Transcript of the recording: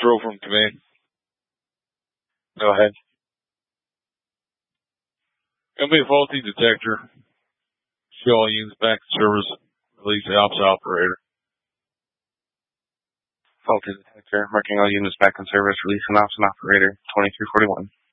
Patrol from command. Go ahead. Gonna be a faulty detector. Show all units back in service. Release the ops operator. Faulty detector. Marking all units back in service. Release an ops operator. 2341.